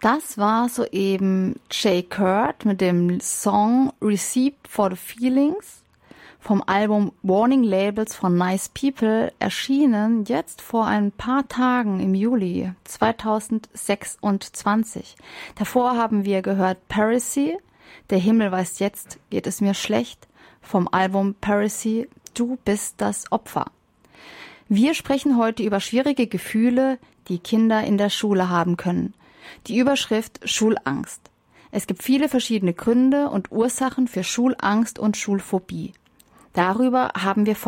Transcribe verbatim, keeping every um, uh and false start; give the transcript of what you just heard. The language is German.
Das war soeben Jay Kurt mit dem Song Receipt for the Feelings vom Album Warning Labels von Nice People, erschienen jetzt vor ein paar Tagen im Juli zweitausendsechsundzwanzig. Davor haben wir gehört Piracy, Der Himmel weiß jetzt, geht es mir schlecht, vom Album Piracy, Du bist das Opfer. Wir sprechen heute über schwierige Gefühle, die Kinder in der Schule haben können. Die Überschrift Schulangst. Es gibt viele verschiedene Gründe und Ursachen für Schulangst und Schulphobie. Darüber haben wir